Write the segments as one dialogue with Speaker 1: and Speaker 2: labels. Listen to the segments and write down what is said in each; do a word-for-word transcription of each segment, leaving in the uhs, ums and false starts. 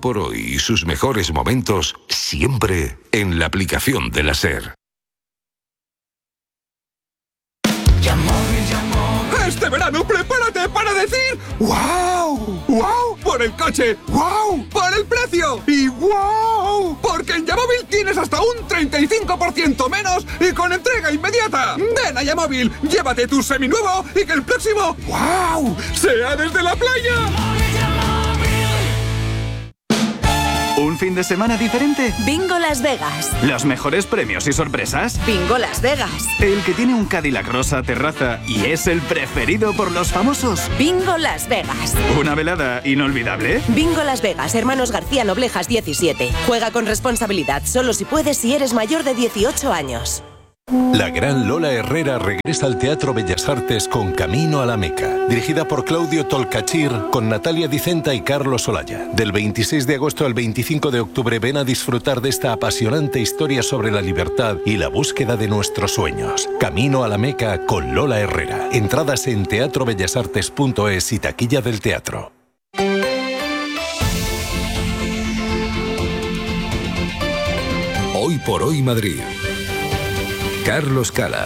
Speaker 1: Hoy por Hoy y sus mejores momentos siempre en la aplicación de la SER.
Speaker 2: Este verano prepárate para decir ¡wow! ¡Wow! Por el coche, ¡wow! Por el precio y ¡wow! Porque en Yamóvil tienes hasta un treinta y cinco por ciento menos y con entrega inmediata. Ven a Yamóvil, llévate tu seminuevo y que el próximo ¡wow! sea desde la playa.
Speaker 3: ¿Un fin de semana diferente?
Speaker 4: Bingo Las Vegas.
Speaker 3: ¿Los mejores premios y sorpresas?
Speaker 4: Bingo Las Vegas.
Speaker 3: ¿El que tiene un Cadillac rosa terraza y es el preferido por los famosos?
Speaker 4: Bingo Las Vegas.
Speaker 3: ¿Una velada inolvidable?
Speaker 4: Bingo Las Vegas, Hermanos García Noblejas diecisiete. Juega con responsabilidad, solo si puedes si eres mayor de dieciocho años.
Speaker 5: La gran Lola Herrera regresa al Teatro Bellas Artes con Camino a la Meca, dirigida por Claudio Tolcachir, con Natalia Dicenta y Carlos Olaya. Del veintiséis de agosto al veinticinco de octubre ven a disfrutar de esta apasionante historia sobre la libertad y la búsqueda de nuestros sueños. Camino a la Meca con Lola Herrera. Entradas en teatro bellas artes punto es y taquilla del teatro.
Speaker 1: Hoy por Hoy Madrid. Carlos Cala.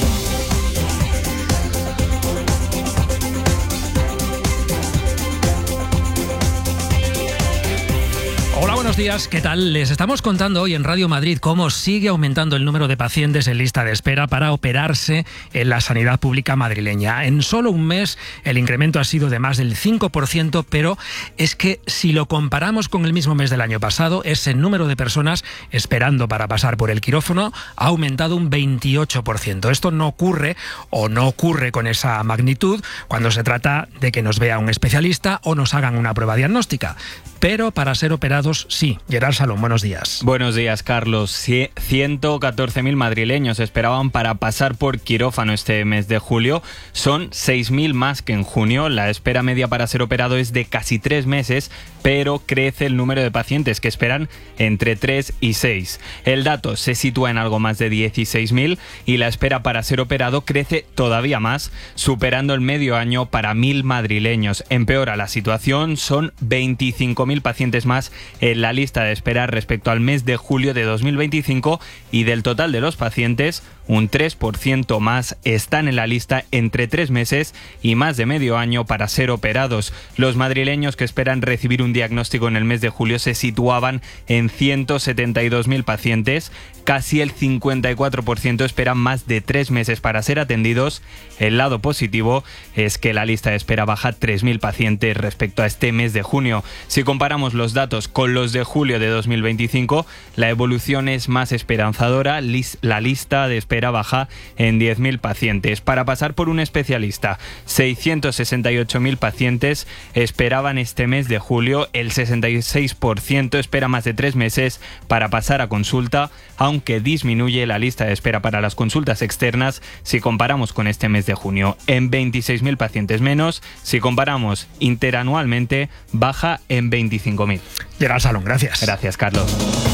Speaker 6: Hola, buenos días, ¿qué tal? Les estamos contando hoy en Radio Madrid cómo sigue aumentando el número de pacientes en lista de espera para operarse en la sanidad pública madrileña. En solo un mes el incremento ha sido de más del cinco por ciento, pero es que si lo comparamos con el mismo mes del año pasado, ese número de personas esperando para pasar por el quirófano ha aumentado un veintiocho por ciento. Esto no ocurre o no ocurre con esa magnitud cuando se trata de que nos vea un especialista o nos hagan una prueba diagnóstica. Pero para ser operados, sí. Gerard Salón, buenos días.
Speaker 7: Buenos días, Carlos. ciento catorce mil madrileños esperaban para pasar por quirófano este mes de julio. Son seis mil más que en junio. La espera media para ser operado es de casi tres meses, pero crece el número de pacientes que esperan entre tres y seis. El dato se sitúa en algo más de dieciséis mil y la espera para ser operado crece todavía más, superando el medio año para mil madrileños. Empeora la situación, son veinticinco mil pacientes más en la lista de espera respecto al mes de julio de dos mil veinticinco y del total de los pacientes, un tres por ciento más están en la lista entre tres meses y más de medio año para ser operados. Los madrileños que esperan recibir un diagnóstico en el mes de julio se situaban en ciento setenta y dos mil pacientes. Casi el cincuenta y cuatro por ciento esperan más de tres meses para ser atendidos. El lado positivo es que la lista de espera baja tres mil pacientes respecto a este mes de junio. Si comparamos los datos con los de julio de dos mil veinticinco, la evolución es más esperanzadora. La lista de espera baja en diez mil pacientes. Para pasar por un especialista, seiscientos sesenta y ocho mil pacientes esperaban este mes de julio. El sesenta y seis por ciento espera más de tres meses para pasar a consulta, aunque disminuye la lista de espera para las consultas externas si comparamos con este mes de junio. En veintiséis mil pacientes menos. Si comparamos interanualmente, baja en veinticinco mil.
Speaker 6: Gerard Salón, gracias.
Speaker 7: Gracias, Carlos.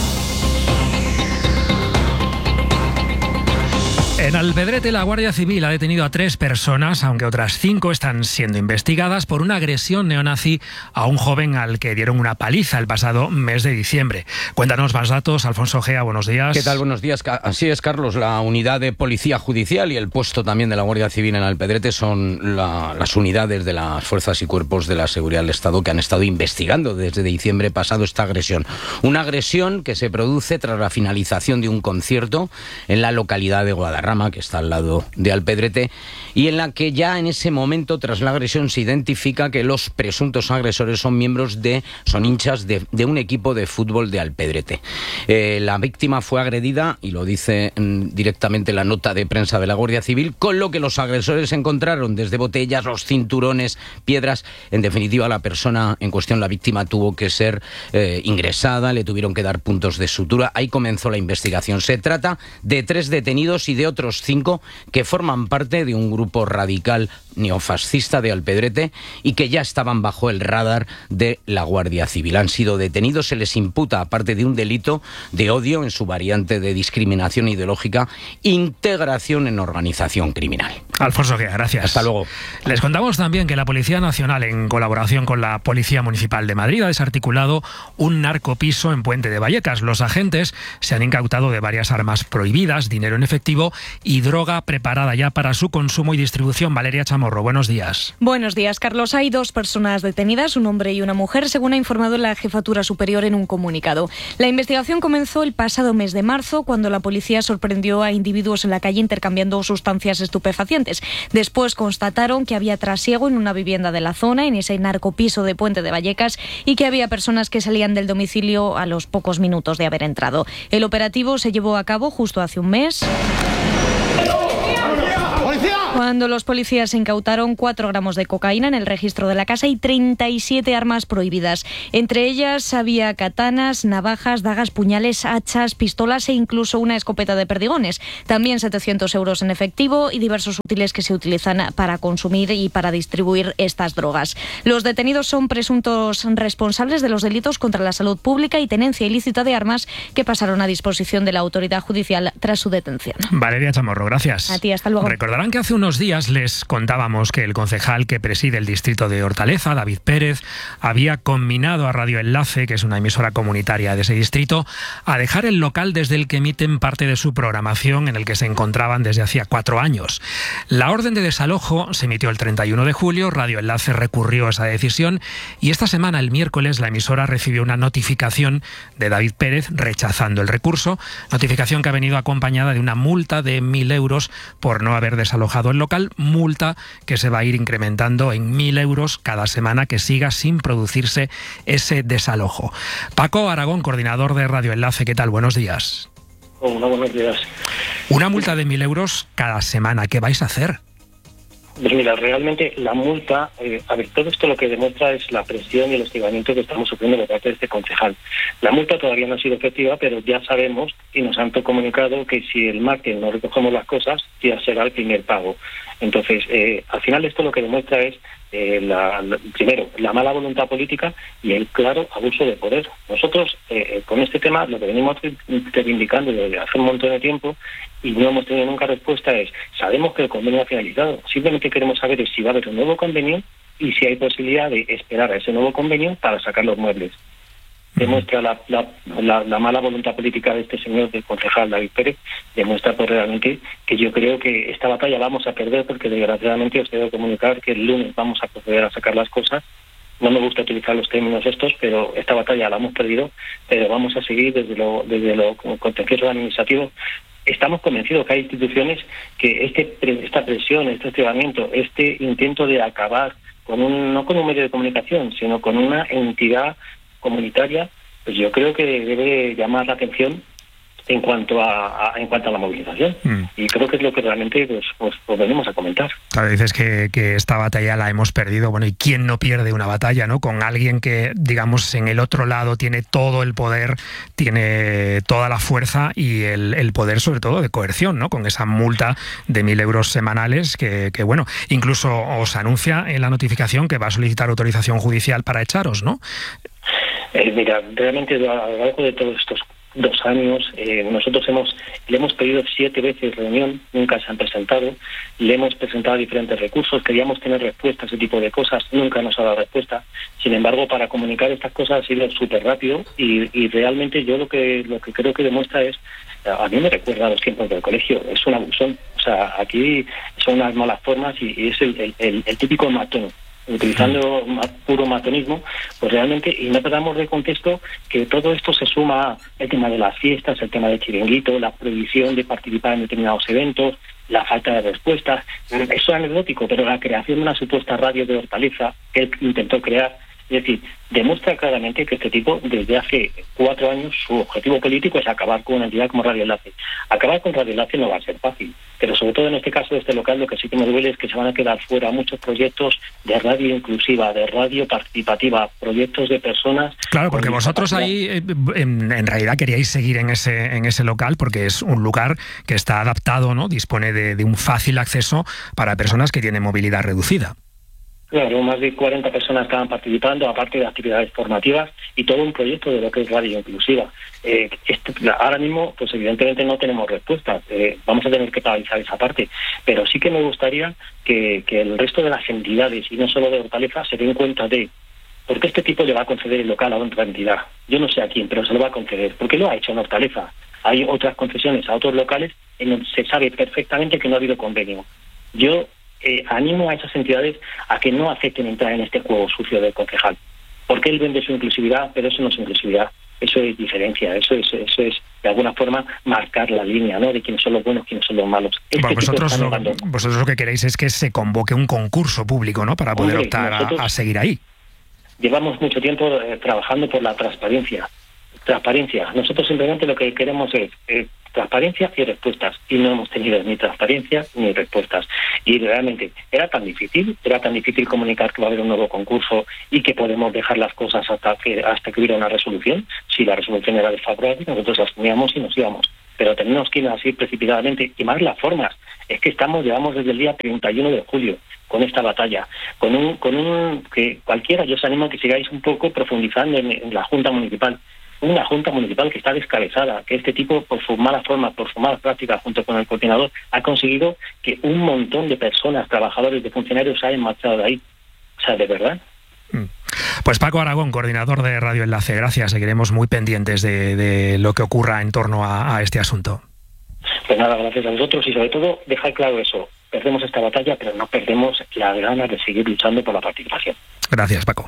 Speaker 6: En Alpedrete, la Guardia Civil ha detenido a tres personas, aunque otras cinco están siendo investigadas por una agresión neonazi a un joven al que dieron una paliza el pasado mes de diciembre. Cuéntanos más datos, Alfonso Gea, buenos días.
Speaker 8: ¿Qué tal? Buenos días. Así es, Carlos. La unidad de Policía Judicial y el puesto también de la Guardia Civil en Alpedrete son la, las unidades de las fuerzas y cuerpos de la seguridad del Estado que han estado investigando desde diciembre pasado esta agresión. Una agresión que se produce tras la finalización de un concierto en la localidad de Guadarrama, que está al lado de Alpedrete, y en la que ya en ese momento, tras la agresión, se identifica que los presuntos agresores son miembros de, son hinchas de, de un equipo de fútbol de Alpedrete. Eh, la víctima fue agredida, y lo dice mm, directamente la nota de prensa de la Guardia Civil, con lo que los agresores encontraron desde botellas, los cinturones, piedras. En definitiva, la persona en cuestión, la víctima, tuvo que ser eh, ingresada, le tuvieron que dar puntos de sutura. Ahí comenzó la investigación. Se trata de tres detenidos y de otros cinco que forman parte de un grupo radical neofascista de Alpedrete y que ya estaban bajo el radar de la Guardia Civil. Han sido detenidos, se les imputa, aparte de un delito de odio en su variante de discriminación ideológica, integración en organización criminal.
Speaker 6: Alfonso Guía, gracias.
Speaker 8: Hasta luego.
Speaker 6: Les contamos también que la Policía Nacional, en colaboración con la Policía Municipal de Madrid, ha desarticulado un narcopiso en Puente de Vallecas. Los agentes se han incautado de varias armas prohibidas, dinero en efectivo y droga preparada ya para su consumo y distribución. Valeria Chamorro, buenos días.
Speaker 9: Buenos días, Carlos. Hay dos personas detenidas, un hombre y una mujer, según ha informado la Jefatura Superior en un comunicado. La investigación comenzó el pasado mes de marzo, cuando la policía sorprendió a individuos en la calle intercambiando sustancias estupefacientes. Después constataron que había trasiego en una vivienda de la zona, en ese narcopiso de Puente de Vallecas, y que había personas que salían del domicilio a los pocos minutos de haber entrado. El operativo se llevó a cabo justo hace un mes, cuando los policías incautaron cuatro gramos de cocaína en el registro de la casa y treinta y siete armas prohibidas. Entre ellas había katanas, navajas, dagas, puñales, hachas, pistolas e incluso una escopeta de perdigones. También setecientos euros en efectivo y diversos útiles que se utilizan para consumir y para distribuir estas drogas. Los detenidos son presuntos responsables de los delitos contra la salud pública y tenencia ilícita de armas, que pasaron a disposición de la autoridad judicial tras su detención.
Speaker 6: Valeria Chamorro, gracias.
Speaker 9: A ti, hasta luego.
Speaker 6: Recordarán que hace unos días les contábamos que el concejal que preside el distrito de Hortaleza, David Pérez, había conminado a Radio Enlace, que es una emisora comunitaria de ese distrito, a dejar el local desde el que emiten parte de su programación, en el que se encontraban desde hacía cuatro años. La orden de desalojo se emitió el treinta y uno de julio, Radio Enlace recurrió a esa decisión y esta semana, el miércoles, la emisora recibió una notificación de David Pérez rechazando el recurso, notificación que ha venido acompañada de una multa de mil euros por no haber desalojado el local, multa que se va a ir incrementando en mil euros cada semana que siga sin producirse ese desalojo. Paco Aragón, coordinador de Radio Enlace, ¿qué tal? Buenos días.
Speaker 10: Hola, buenos días.
Speaker 6: Una multa de mil euros cada semana, ¿qué vais a hacer?
Speaker 10: Pues mira, realmente la multa, eh, a ver, todo esto lo que demuestra es la presión y el hostigamiento que estamos sufriendo por parte de este concejal. La multa todavía no ha sido efectiva, pero ya sabemos y nos han comunicado que si el martes no recogemos las cosas, ya será el primer pago. Entonces, eh, al final esto lo que demuestra es, eh, la, la, primero, la mala voluntad política y el claro abuso de poder. Nosotros, eh, con este tema, lo que venimos reivindicando desde hace un montón de tiempo y no hemos tenido nunca respuesta es, sabemos que el convenio ha finalizado, simplemente queremos saber si va a haber un nuevo convenio y si hay posibilidad de esperar a ese nuevo convenio para sacar los muebles. Demuestra la, la, la, la mala voluntad política de este señor, del concejal David Pérez, demuestra pues realmente que yo creo que esta batalla la vamos a perder, porque desgraciadamente os debo comunicar que el lunes vamos a proceder a sacar las cosas. No me gusta utilizar los términos estos, pero esta batalla la hemos perdido, pero vamos a seguir desde lo, desde lo contencioso administrativo. Estamos convencidos que hay instituciones que este esta presión, este hostigamiento, este intento de acabar con un, no con un medio de comunicación, sino con una entidad comunitaria, pues yo creo que debe llamar la atención en cuanto a, a en cuanto a la movilización. Mm. Y creo que es lo que realmente pues, pues, pues venimos a comentar.
Speaker 6: Claro, dices que, que esta batalla la hemos perdido. Bueno, ¿y quién no pierde una batalla, no? Con alguien que, digamos, en el otro lado tiene todo el poder, tiene toda la fuerza y el, el poder, sobre todo, de coerción, ¿no? Con esa multa de mil euros semanales que, que, bueno, incluso os anuncia en la notificación que va a solicitar autorización judicial para echaros, ¿no?
Speaker 10: Eh, mira, realmente a lo largo de todos estos dos años, eh, nosotros hemos le hemos pedido siete veces reunión, nunca se han presentado, le hemos presentado diferentes recursos, queríamos tener respuesta a ese tipo de cosas, nunca nos ha dado respuesta. Sin embargo, para comunicar estas cosas ha sido súper rápido y, y realmente yo lo que lo que creo que demuestra es, a mí me recuerda a los tiempos del colegio, es un abusón, o sea, aquí son unas malas formas y, y es el, el, el, el típico matón, utilizando puro matonismo, pues realmente, y no perdamos de contexto que todo esto se suma al tema de las fiestas, el tema del chiringuito, la prohibición de participar en determinados eventos, la falta de respuestas. Eso es anecdótico, pero la creación de una supuesta radio de Hortaleza que él intentó crear Es decir, demuestra claramente que este tipo, desde hace cuatro años, su objetivo político es acabar con una entidad como Radio Enlace. Acabar con Radio Enlace no va a ser fácil, pero sobre todo en este caso de este local, lo que sí que me duele es que se van a quedar fuera muchos proyectos de radio inclusiva, de radio participativa, proyectos de personas...
Speaker 6: Claro, porque vosotros ahí en, en realidad queríais seguir en ese, en ese local porque es un lugar que está adaptado, ¿no? Dispone de, de un fácil acceso para personas que tienen movilidad reducida.
Speaker 10: Claro, más de cuarenta personas estaban participando, aparte de actividades formativas y todo un proyecto de lo que es radio inclusiva. Eh, este, ahora mismo, pues evidentemente no tenemos respuestas, eh, vamos a tener que paralizar esa parte, pero sí que me gustaría que, que el resto de las entidades, y no solo de Hortaleza, se den cuenta de por qué este tipo le va a conceder el local a otra entidad. Yo no sé a quién, pero se lo va a conceder, porque lo ha hecho en Hortaleza. Hay otras concesiones a otros locales en donde se sabe perfectamente que no ha habido convenio. Yo Eh, animo a esas entidades a que no acepten entrar en este juego sucio del concejal, porque él vende su inclusividad, pero eso no es inclusividad, eso es diferencia, eso es eso es de alguna forma marcar la línea, ¿no?, de quiénes son los buenos, quiénes son los malos. Este
Speaker 6: bueno, vosotros, lo, vosotros lo que queréis es que se convoque un concurso público, ¿no?, para poder Hombre, optar a, a seguir ahí.
Speaker 10: Llevamos mucho tiempo eh, trabajando por la transparencia. Transparencia. Nosotros simplemente lo que queremos es eh, transparencia y respuestas, y no hemos tenido ni transparencia ni respuestas. Y realmente era tan difícil, era tan difícil comunicar que va a haber un nuevo concurso y que podemos dejar las cosas hasta que hasta que hubiera una resolución. Si la resolución era desfavorable, nosotros la asumíamos y nos íbamos. Pero tenemos que ir así precipitadamente, y más las formas. Es que estamos, llevamos desde el día treinta y uno de julio con esta batalla, con un, con un que cualquiera, yo os animo a que sigáis un poco profundizando en, en la Junta Municipal. Una junta municipal que está descabezada, que este tipo, por su mala forma, por su mala práctica, junto con el coordinador, ha conseguido que un montón de personas, trabajadores, de funcionarios, se hayan marchado de ahí. O sea, de verdad.
Speaker 6: Pues Paco Aragón, coordinador de Radio Enlace, gracias. Seguiremos muy pendientes de, de lo que ocurra en torno a, a este asunto.
Speaker 10: Pues nada, gracias a vosotros y sobre todo dejar claro eso. Perdemos esta batalla, pero no perdemos las ganas de seguir luchando por la participación.
Speaker 6: Gracias, Paco.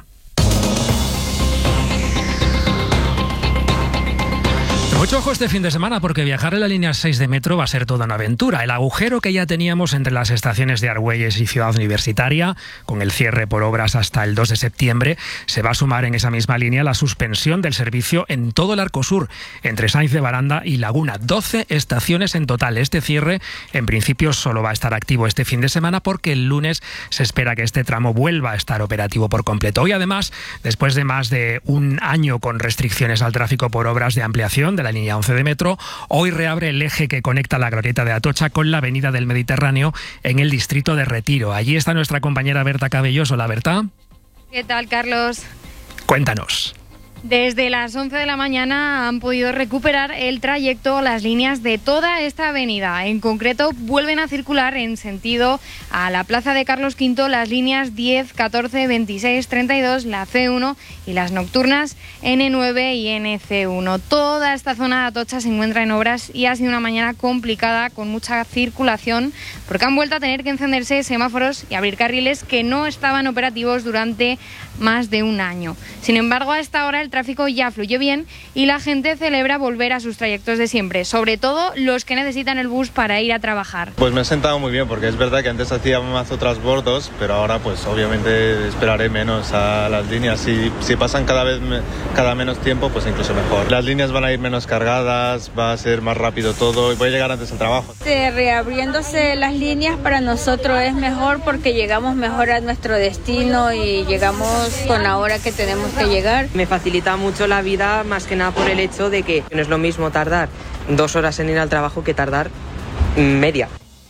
Speaker 6: Mucho ojo este fin de semana porque viajar en la línea seis de metro va a ser toda una aventura. El agujero que ya teníamos entre las estaciones de Argüelles y Ciudad Universitaria, con el cierre por obras hasta el dos de septiembre, se va a sumar en esa misma línea la suspensión del servicio en todo el Arco Sur, entre Sáenz de Baranda y Laguna. doce estaciones en total. Este cierre, en principio, solo va a estar activo este fin de semana porque el lunes se espera que este tramo vuelva a estar operativo por completo. Hoy, además, después de más de un año con restricciones al tráfico por obras de ampliación de la línea once de metro, hoy reabre el eje que conecta la glorieta de Atocha con la avenida del Mediterráneo en el distrito de Retiro. Allí está nuestra compañera Berta Cabelloso. Hola, Berta.
Speaker 11: ¿Qué tal, Carlos?
Speaker 6: Cuéntanos.
Speaker 11: Desde las once de la mañana han podido recuperar el trayecto las líneas de toda esta avenida. En concreto, vuelven a circular en sentido a la Plaza de Carlos quinto las líneas diez, catorce, veintiséis, treinta y dos, la ce uno y las nocturnas ene nueve y ene ce uno. Toda esta zona de Atocha se encuentra en obras y ha sido una mañana complicada con mucha circulación porque han vuelto a tener que encenderse semáforos y abrir carriles que no estaban operativos durante más de un año. Sin embargo, a esta hora el tráfico ya fluye bien y la gente celebra volver a sus trayectos de siempre, sobre todo los que necesitan el bus para ir a trabajar.
Speaker 12: Pues me he sentado muy bien porque es verdad que antes hacía más transbordos, pero ahora pues obviamente esperaré menos a las líneas. Si, si pasan cada vez cada menos tiempo, pues incluso mejor. Las líneas van a ir menos cargadas, va a ser más rápido todo y voy a llegar antes al trabajo.
Speaker 13: Sí, reabriéndose las líneas para nosotros es mejor porque llegamos mejor a nuestro destino y llegamos con la hora que tenemos que llegar.
Speaker 14: Me facilita mucho la vida, más que nada por el hecho de que no es lo mismo tardar dos horas en ir al trabajo que tardar media.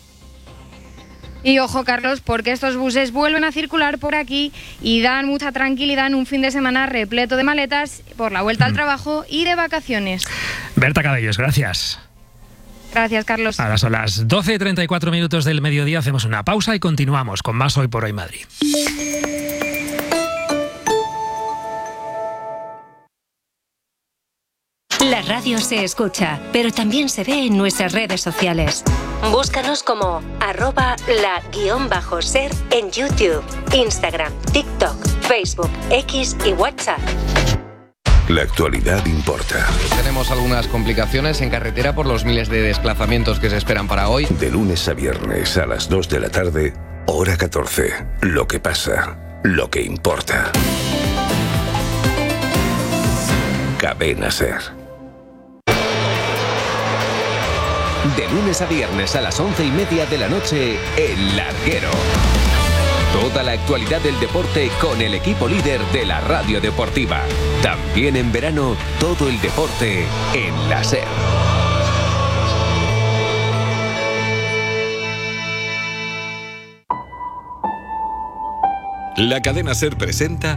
Speaker 11: Y ojo, Carlos, porque estos buses vuelven a circular por aquí y dan mucha tranquilidad en un fin de semana repleto de maletas por la vuelta al trabajo y de vacaciones.
Speaker 6: Berta Cabellos, gracias.
Speaker 11: Gracias, Carlos.
Speaker 6: Ahora son las doce y treinta y cuatro minutos del mediodía, hacemos una pausa y continuamos con más Hoy por Hoy Madrid.
Speaker 15: La radio se escucha, pero también se ve en nuestras redes sociales. Búscanos como arroba la guión bajo ser en YouTube, Instagram, TikTok, Facebook, X y WhatsApp.
Speaker 1: La actualidad importa.
Speaker 8: Tenemos algunas complicaciones en carretera por los miles de desplazamientos que se esperan para hoy.
Speaker 1: De lunes a viernes a las dos de la tarde, hora catorce. Lo que pasa, lo que importa. Cadena SER.
Speaker 16: De lunes a viernes a las once y media de la noche, El Larguero. Toda la actualidad del deporte con el equipo líder de la radio deportiva. También en verano, todo el deporte en la SER.
Speaker 1: La Cadena SER presenta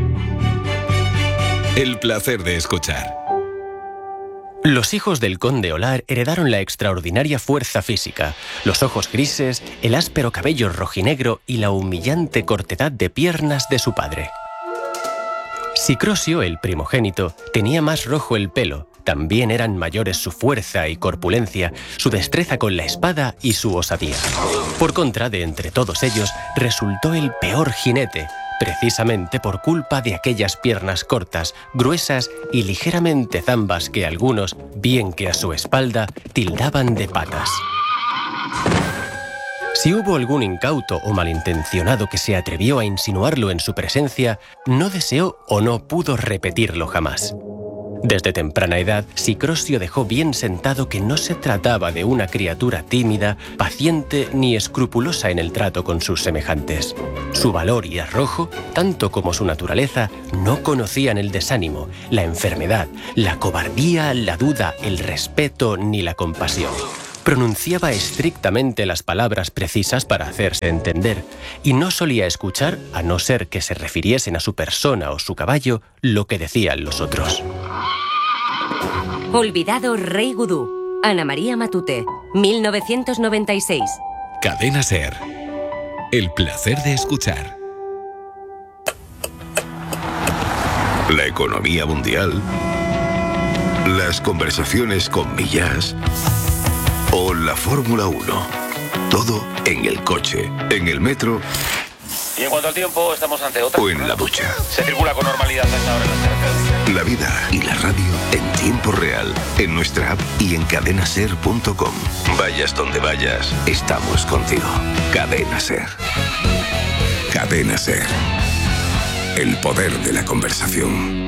Speaker 1: El placer de escuchar.
Speaker 17: Los hijos del conde Olar heredaron la extraordinaria fuerza física, los ojos grises, el áspero cabello rojinegro y la humillante cortedad de piernas de su padre. Sicrosio, el primogénito, tenía más rojo el pelo. También eran mayores su fuerza y corpulencia, su destreza con la espada y su osadía. Por contra, de entre todos ellos, resultó el peor jinete, precisamente por culpa de aquellas piernas cortas, gruesas y ligeramente zambas que algunos, bien que a su espalda, tildaban de patas. Si hubo algún incauto o malintencionado que se atrevió a insinuarlo en su presencia, no deseó o no pudo repetirlo jamás. Desde temprana edad, Sicrosio dejó bien sentado que no se trataba de una criatura tímida, paciente ni escrupulosa en el trato con sus semejantes. Su valor y arrojo, tanto como su naturaleza, no conocían el desánimo, la enfermedad, la cobardía, la duda, el respeto ni la compasión. Pronunciaba estrictamente las palabras precisas para hacerse entender, y no solía escuchar, a no ser que se refiriesen a su persona o su caballo, lo que decían los otros.
Speaker 15: Olvidado Rey Gudú. Ana María Matute, mil novecientos noventa y seis.
Speaker 1: Cadena SER. El placer de escuchar. La economía mundial. Las conversaciones con Millás. O la Fórmula uno. Todo en el coche, en el metro.
Speaker 18: Y en cuanto al tiempo, estamos ante otra.
Speaker 1: O en la ducha.
Speaker 18: Se circula con normalidad hasta ahora en las carreteras.
Speaker 1: La vida y la radio en tiempo real, en nuestra app y en cadena ser punto com. Vayas donde vayas, estamos contigo. Cadena SER. Cadena SER. El poder de la conversación.